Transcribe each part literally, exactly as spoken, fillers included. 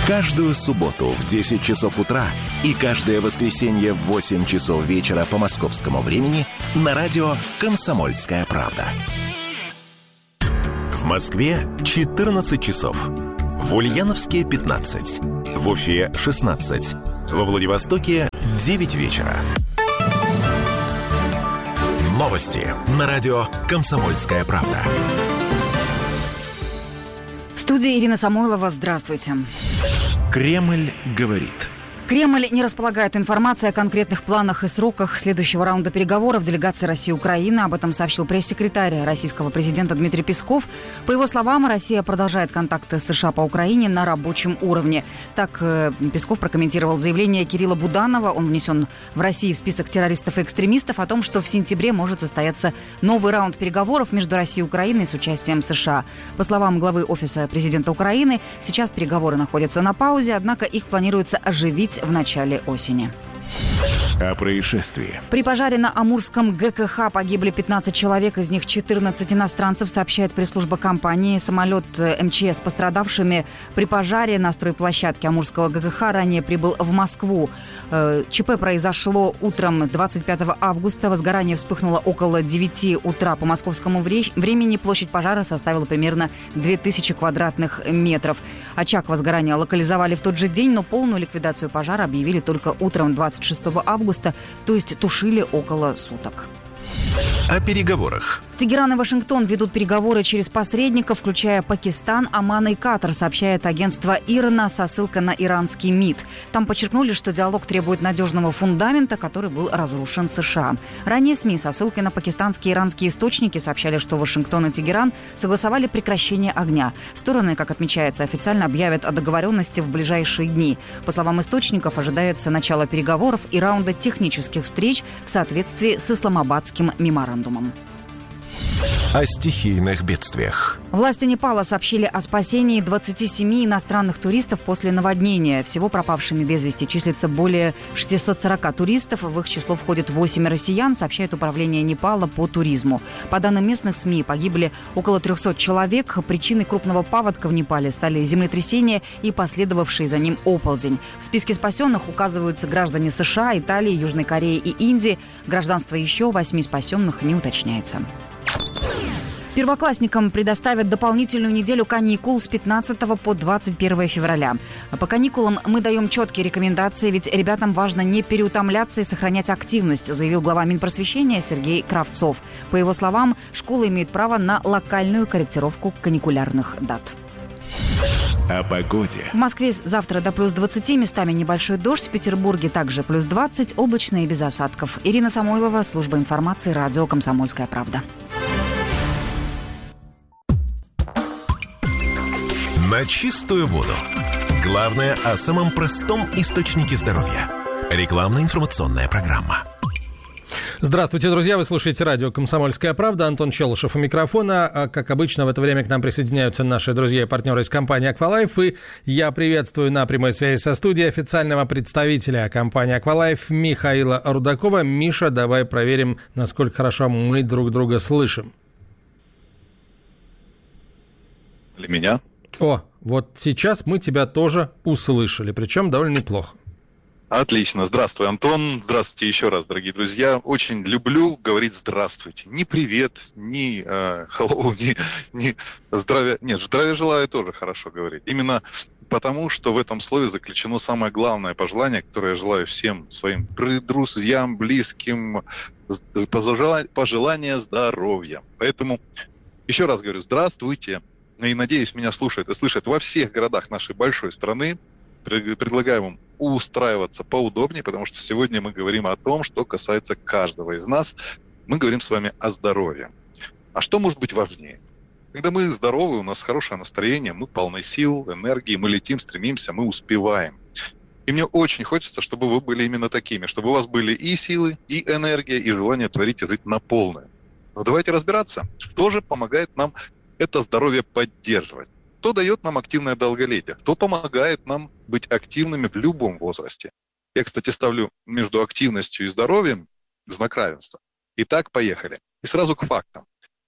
Каждую субботу в десять часов утра и каждое воскресенье в восемь часов вечера по московскому времени на радио «Комсомольская правда». В Москве четырнадцать часов. В Ульяновске пятнадцать. В Уфе шестнадцать. Во Владивостоке девять вечера. Новости на радио «Комсомольская правда». В студии Ирина Самойлова. Здравствуйте. Кремль говорит. Кремль не располагает информацией о конкретных планах и сроках следующего раунда переговоров делегации России и Украины. Об этом сообщил пресс-секретарь российского президента Дмитрий Песков. По его словам, Россия продолжает контакты с США по Украине на рабочем уровне. Так Песков прокомментировал заявление Кирилла Буданова. Он внесен в Россию в список террористов и экстремистов о том, что в сентябре может состояться новый раунд переговоров между Россией и Украиной с участием США. По словам главы Офиса президента Украины, сейчас переговоры находятся на паузе, однако их планируется оживить в начале осени. О происшествии. При пожаре на Амурском ГКХ погибли пятнадцать человек, из них четырнадцать иностранцев, сообщает пресс-служба компании. Самолет МЧС с пострадавшими при пожаре на стройплощадке Амурского ГКХ ранее прибыл в Москву. ЧП произошло утром двадцать пятого августа. Возгорание вспыхнуло около девяти утра по московскому времени. Площадь пожара составила примерно две тысячи квадратных метров. Очаг возгорания локализовали в тот же день, но полную ликвидацию пожара объявили только утром двадцать шестого августа, то есть тушили около суток. О переговорах. Тегеран и Вашингтон ведут переговоры через посредников, включая Пакистан, Оман и Катар, сообщает агентство ИРНА со ссылкой на иранский МИД. Там подчеркнули, что диалог требует надежного фундамента, который был разрушен США. Ранее СМИ со ссылкой на пакистанские и иранские источники сообщали, что Вашингтон и Тегеран согласовали прекращение огня. Стороны, как отмечается, официально объявят о договоренности в ближайшие дни. По словам источников, ожидается начало переговоров и раунда технических встреч в соответствии с Исламабадским меморандумом. О стихийных бедствиях. Власти Непала сообщили о спасении двадцати семи иностранных туристов после наводнения. Всего пропавшими без вести числится более шестисот сорока туристов. В их число входит восемь россиян, сообщает управление Непала по туризму. По данным местных СМИ, погибли около трехсот человек. Причиной крупного паводка в Непале стали землетрясения и последовавший за ним оползень. В списке спасенных указываются граждане США, Италии, Южной Кореи и Индии. Гражданство еще восьми спасенных не уточняется. Первоклассникам предоставят дополнительную неделю каникул с пятнадцатого по двадцать первое февраля. По каникулам мы даем четкие рекомендации, ведь ребятам важно не переутомляться и сохранять активность, заявил глава Минпросвещения Сергей Кравцов. По его словам, школы имеют право на локальную корректировку каникулярных дат. О погоде. В Москве завтра до плюс двадцати, местами небольшой дождь. В Петербурге также плюс двадцать, облачно и без осадков. Ирина Самойлова, служба информации, радио «Комсомольская правда». На чистую воду. Главное о самом простом источнике здоровья. Рекламно-информационная программа. Здравствуйте, друзья. Вы слушаете радио «Комсомольская правда». Антон Челышев у микрофона. Как обычно, в это время к нам присоединяются наши друзья и партнеры из компании «Аквалайф». И я приветствую на прямой связи со студией официального представителя компании «Аквалайф» Михаила Рудакова. Миша, давай проверим, насколько хорошо мы друг друга слышим. Для меня. О, вот сейчас мы тебя тоже услышали, причем довольно неплохо. Отлично. Здравствуй, Антон. Здравствуйте еще раз, дорогие друзья. Очень люблю говорить «здравствуйте». Не привет, не э, hello, не, не здравия. Нет, здравия желаю тоже хорошо говорить. Именно потому, что в этом слове заключено самое главное пожелание, которое я желаю всем своим друзьям, близким, пожелание здоровья. Поэтому еще раз говорю «здравствуйте». И, надеюсь, меня слушают и слышат во всех городах нашей большой страны. Предлагаю вам устраиваться поудобнее, потому что сегодня мы говорим о том, что касается каждого из нас. Мы говорим с вами о здоровье. А что может быть важнее? Когда мы здоровы, у нас хорошее настроение, мы полны сил, энергии, мы летим, стремимся, мы успеваем. И мне очень хочется, чтобы вы были именно такими, чтобы у вас были и силы, и энергия, и желание творить и жить на полную. Но давайте разбираться, что же помогает нам это здоровье поддерживать. Кто дает нам активное долголетие? Кто помогает нам быть активными в любом возрасте? Я, кстати, ставлю между активностью и здоровьем знак равенства. Итак, поехали. И сразу к фактам.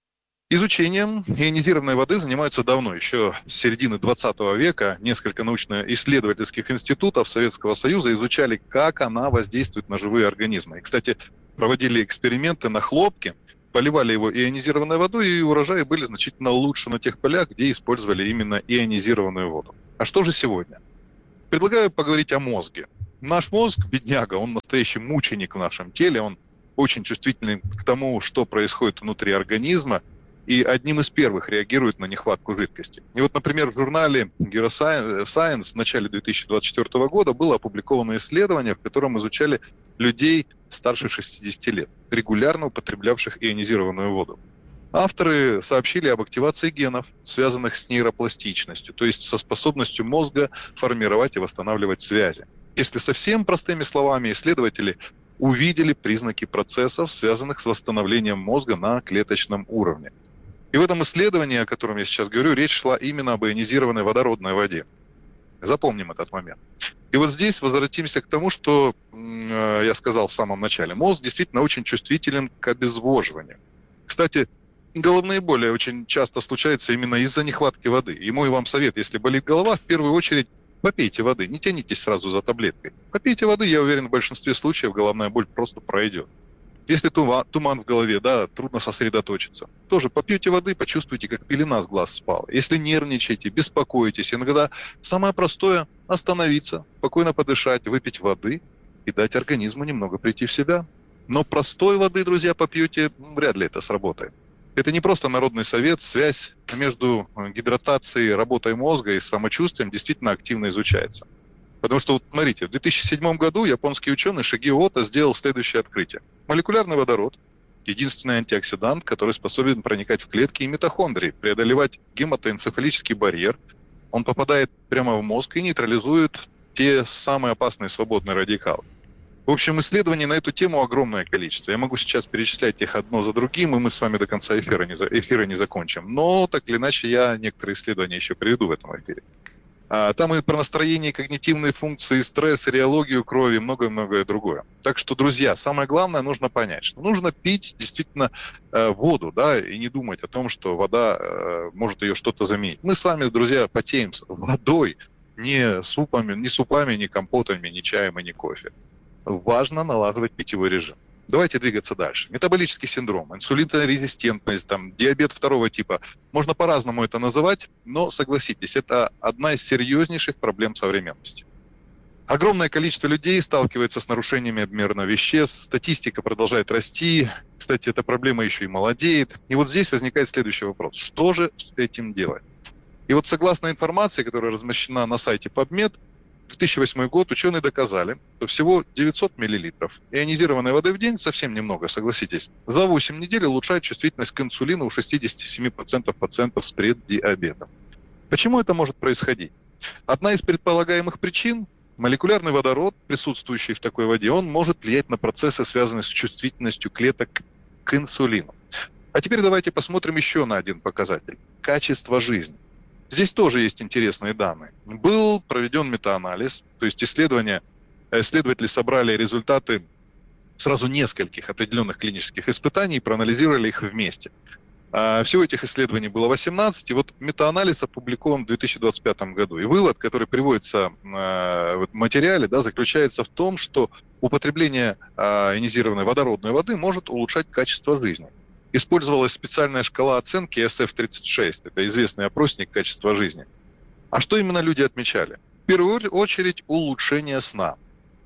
Изучением ионизированной воды занимаются давно, еще с середины двадцатого века. Несколько научно-исследовательских институтов Советского Союза изучали, как она воздействует на живые организмы. И, кстати, проводили эксперименты на хлопке, поливали его ионизированной водой, и урожаи были значительно лучше на тех полях, где использовали именно ионизированную воду. А что же сегодня? Предлагаю поговорить о мозге. Наш мозг, бедняга, он настоящий мученик в нашем теле, он очень чувствительный к тому, что происходит внутри организма, и одним из первых реагирует на нехватку жидкости. И вот, например, в журнале Neuroscience в начале две тысячи двадцать четвёртого года было опубликовано исследование, в котором изучали людей старше шестидесяти лет, регулярно употреблявших ионизированную воду. Авторы сообщили об активации генов, связанных с нейропластичностью, то есть со способностью мозга формировать и восстанавливать связи. Если совсем простыми словами, исследователи увидели признаки процессов, связанных с восстановлением мозга на клеточном уровне. И в этом исследовании, о котором я сейчас говорю, речь шла именно об ионизированной водородной воде. Запомним этот момент. И вот здесь возвратимся к тому, что э, я сказал в самом начале. Мозг действительно очень чувствителен к обезвоживанию. Кстати, головные боли очень часто случаются именно из-за нехватки воды. И мой вам совет, если болит голова, в первую очередь попейте воды, не тянитесь сразу за таблеткой. Попейте воды, я уверен, в большинстве случаев головная боль просто пройдет. Если туман, туман в голове, да, трудно сосредоточиться, тоже попьете воды, почувствуйте, как пелена с глаз спала. Если нервничаете, беспокоитесь, иногда самое простое – остановиться, спокойно подышать, выпить воды и дать организму немного прийти в себя. Но простой воды, друзья, попьете, вряд ли это сработает. Это не просто народный совет, связь между гидратацией, работой мозга и самочувствием действительно активно изучается. Потому что, вот смотрите, в две тысячи седьмом году японский ученый Шигео Ото сделал следующее открытие. Молекулярный водород – единственный антиоксидант, который способен проникать в клетки и митохондрии, преодолевать гематоэнцефалический барьер. Он попадает прямо в мозг и нейтрализует те самые опасные свободные радикалы. В общем, исследований на эту тему огромное количество. Я могу сейчас перечислять их одно за другим, и мы с вами до конца эфира не, за... эфира не закончим. Но, так или иначе, я некоторые исследования еще приведу в этом эфире. А, там и про настроение, когнитивные функции, стресс, реологию крови и многое-многое другое. Так что, друзья, самое главное, нужно понять, что нужно пить действительно э, воду, да, и не думать о том, что вода э, может ее что-то заменить. Мы с вами, друзья, потеем водой, не супами, не супами, не компотами, не чаем и не кофе. Важно налаживать питьевой режим. Давайте двигаться дальше. Метаболический синдром, инсулинорезистентность, там, диабет второго типа. Можно по-разному это называть, но согласитесь, это одна из серьезнейших проблем современности. Огромное количество людей сталкивается с нарушениями обмена веществ, статистика продолжает расти. Кстати, эта проблема еще и молодеет. И вот здесь возникает следующий вопрос. Что же с этим делать? И вот согласно информации, которая размещена на сайте PubMed, две тысячи восьмой год ученые доказали, что всего девятьсот миллилитров ионизированной воды в день, совсем немного, согласитесь, за восемь недель улучшает чувствительность к инсулину у шестьдесят семь процентов пациентов с преддиабетом. Почему это может происходить? Одна из предполагаемых причин – молекулярный водород, присутствующий в такой воде, он может влиять на процессы, связанные с чувствительностью клеток к инсулину. А теперь давайте посмотрим еще на один показатель – качество жизни. Здесь тоже есть интересные данные. Был проведен метаанализ, то есть исследования, исследователи собрали результаты сразу нескольких определенных клинических испытаний и проанализировали их вместе. Всего этих исследований было восемнадцать, и вот метаанализ опубликован в две тысячи двадцать пятом году. И вывод, который приводится в материале, да, заключается в том, что употребление ионизированной водородной воды может улучшать качество жизни. Использовалась специальная шкала оценки эс эф тридцать шесть, это известный опросник качества жизни. А что именно люди отмечали? В первую очередь улучшение сна.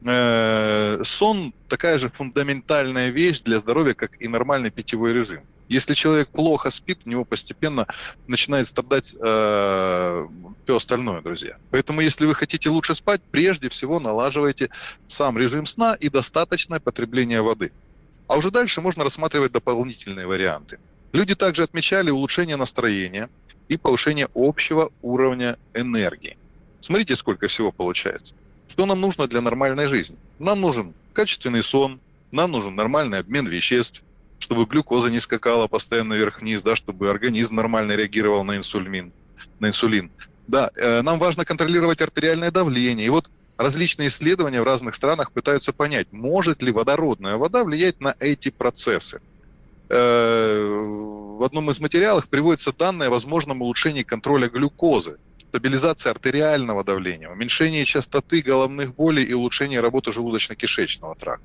Э-э- сон такая же фундаментальная вещь для здоровья, как и нормальный питьевой режим. Если человек плохо спит, у него постепенно начинает страдать э- все остальное, друзья. Поэтому если вы хотите лучше спать, прежде всего налаживайте сам режим сна и достаточное потребление воды. А уже дальше можно рассматривать дополнительные варианты. Люди также отмечали улучшение настроения и повышение общего уровня энергии. Смотрите, сколько всего получается. Что нам нужно для нормальной жизни? Нам нужен качественный сон, нам нужен нормальный обмен веществ, чтобы глюкоза не скакала постоянно вверх-вниз, да, чтобы организм нормально реагировал на инсулин. На инсулин. Да, э, нам важно контролировать артериальное давление. И вот различные исследования в разных странах пытаются понять, может ли водородная вода влиять на эти процессы. в одном из материалов приводятся данные о возможном улучшении контроля глюкозы, стабилизации артериального давления, уменьшении частоты головных болей и улучшении работы желудочно-кишечного тракта.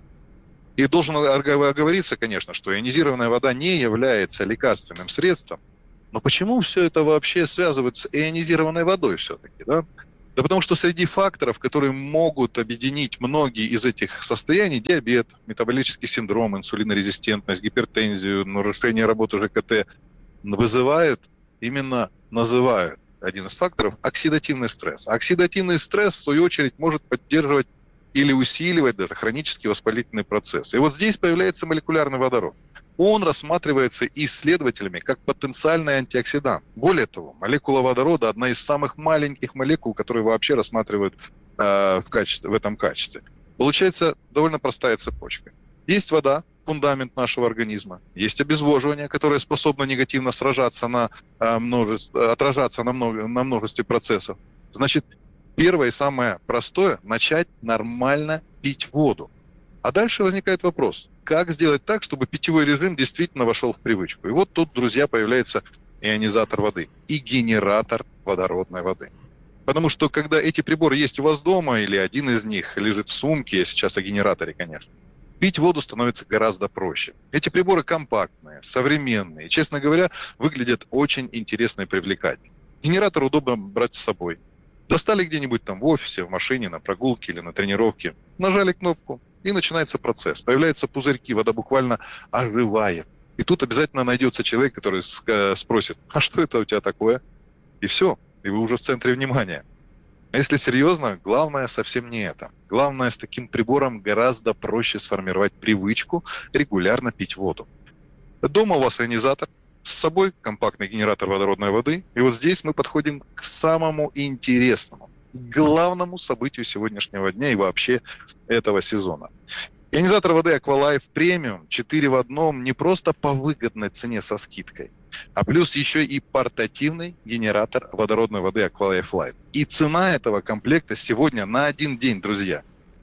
И должен оговориться, конечно, что ионизированная вода не является лекарственным средством. Но почему все это вообще связывается с ионизированной водой все-таки, да? Да потому что среди факторов, которые могут объединить многие из этих состояний, диабет, метаболический синдром, инсулинорезистентность, гипертензию, нарушение работы ЖКТ, вызывают, именно называют один из факторов оксидативный стресс. А оксидативный стресс, в свою очередь, может поддерживать или усиливать даже хронический воспалительный процесс. И вот здесь появляется молекулярный водород. Он рассматривается исследователями как потенциальный антиоксидант. Более того, молекула водорода – одна из самых маленьких молекул, которые вообще рассматривают э, в, качестве, в этом качестве. Получается довольно простая цепочка. Есть вода, фундамент нашего организма. Есть обезвоживание, которое способно негативно сражаться на, э, множество, отражаться на, много, на множестве процессов. Значит, первое и самое простое – начать нормально пить воду. А дальше возникает вопрос, как сделать так, чтобы питьевой режим действительно вошел в привычку. И вот тут, друзья, появляется ионизатор воды и генератор водородной воды. Потому что когда эти приборы есть у вас дома, или один из них лежит в сумке, я сейчас о генераторе, конечно, пить воду становится гораздо проще. Эти приборы компактные, современные, честно говоря, выглядят очень интересно и привлекательно. Генератор удобно брать с собой. Достали где-нибудь там в офисе, в машине, на прогулке или на тренировке, нажали кнопку, и начинается процесс. Появляются пузырьки, вода буквально оживает. И тут обязательно найдется человек, который спросит, а что это у тебя такое? И все, и вы уже в центре внимания. А если серьезно, главное совсем не это. Главное, с таким прибором гораздо проще сформировать привычку регулярно пить воду. Дома у вас ионизатор, с собой компактный генератор водородной воды. И вот здесь мы подходим к самому интересному, главному событию сегодняшнего дня и вообще этого сезона. Ионизатор воды Aqualife Premium четыре в одном не просто по выгодной цене со скидкой, а плюс еще и портативный генератор водородной воды Aqualife Light. И цена этого комплекта сегодня на один день, друзья,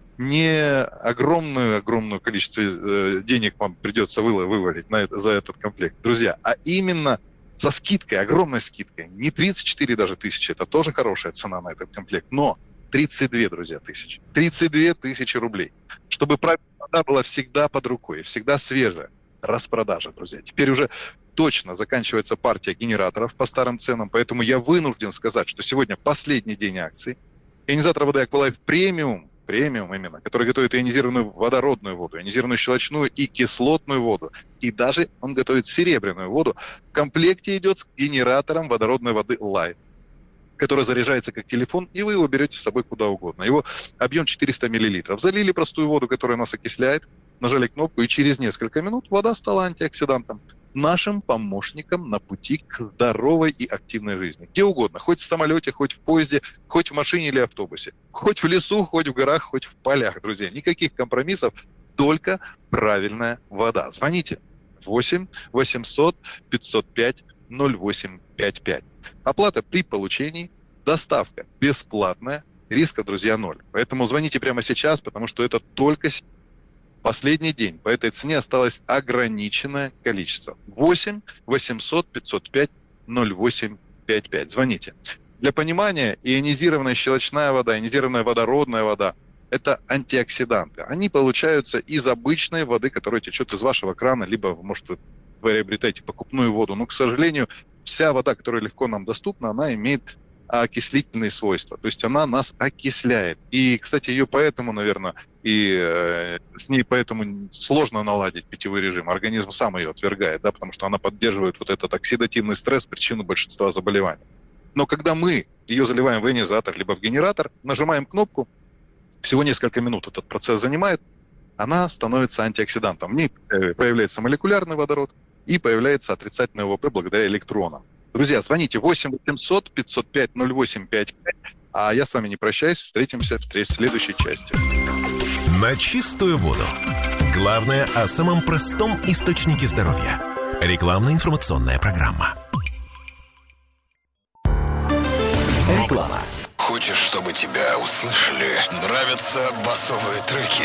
не огромное-огромное количество э, денег вам придется вывалить на это, за этот комплект, друзья, а именно со скидкой, огромной скидкой. Не тридцать четыре даже тысячи, это тоже хорошая цена на этот комплект, но тридцать две, друзья, тысячи. тридцать две тысячи рублей. Чтобы правильная вода была всегда под рукой, всегда свежая. Распродажа, друзья. Теперь уже точно заканчивается партия генераторов по старым ценам, поэтому я вынужден сказать, что сегодня последний день акций. Ионизатор воды Aqualife Premium, премиум именно, который готовит ионизированную водородную воду, ионизированную щелочную и кислотную воду. И даже он готовит серебряную воду. В комплекте идет с генератором водородной воды Light, который заряжается как телефон, и вы его берете с собой куда угодно. Его объем четыреста миллилитров. Залили простую воду, которая нас окисляет, нажали кнопку, и через несколько минут вода стала антиоксидантом. Нашим помощником на пути к здоровой и активной жизни. Где угодно, хоть в самолете, хоть в поезде, хоть в машине или автобусе. Хоть в лесу, хоть в горах, хоть в полях, друзья. Никаких компромиссов, только правильная вода. Звоните восемь восемьсот пятьсот пять ноль восемь пять пять. Оплата при получении, доставка бесплатная, риска, друзья, ноль. Поэтому звоните прямо сейчас, потому что это только последний день. По этой цене осталось ограниченное количество. восемь восемьсот пятьсот пять ноль восемь пять пять. Звоните. Для понимания, ионизированная щелочная вода, ионизированная водородная вода – это антиоксиданты. Они получаются из обычной воды, которая течет из вашего крана, либо, может, вы приобретаете покупную воду. Но, к сожалению, вся вода, которая легко нам доступна, она имеет окислительные свойства. То есть она нас окисляет. И, кстати, ее поэтому, наверное, и э, с ней поэтому сложно наладить питьевой режим. Организм сам ее отвергает, да, потому что она поддерживает вот этот оксидативный стресс, причину большинства заболеваний. Но когда мы ее заливаем в ионизатор либо в генератор, нажимаем кнопку, всего несколько минут этот процесс занимает, она становится антиоксидантом. В ней появляется молекулярный водород и появляется отрицательный ОВП благодаря электронам. Друзья, звоните восемь восемьсот пятьсот пять ноль восемь пять пять, а я с вами не прощаюсь, встретимся в следующей части. На чистую воду. Главное о самом простом источнике здоровья. Рекламно-информационная программа. Реклама. Хочешь, чтобы тебя услышали? Нравятся басовые треки?